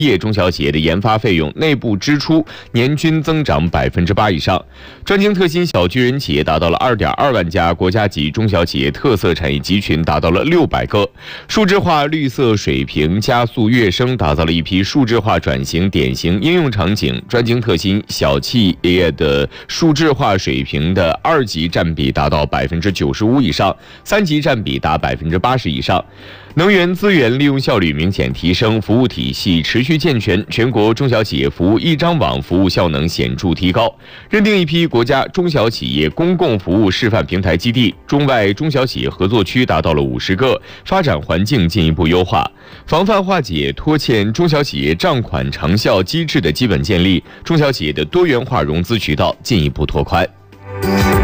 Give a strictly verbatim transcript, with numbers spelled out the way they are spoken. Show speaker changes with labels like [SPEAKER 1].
[SPEAKER 1] 业中小企业的研发费用内部支出年均增长百分之八以上。专精特新小巨人企业达到了二点二万家，国家级中小企业特色产业集群达到了六百个。数字化绿色水平加速跃升，打造了一批数字化转型典型应用场景。专精特新小企业的数字化水平的二级占比达到百分之九十五以上，三级占比达百分之八十以上。能源资源利用效率明显提升，服务体系持续健全，全国中小企业服务一张网服务效能显著提高。认定一批国家中小企业公共服务示范平台基地，中外中小企业合作区达到了五十个，发展环境进一步优化。防范化解拖欠中小企业账款长效机制的基本建立，中小企业的多元化融资渠道进一步拓宽。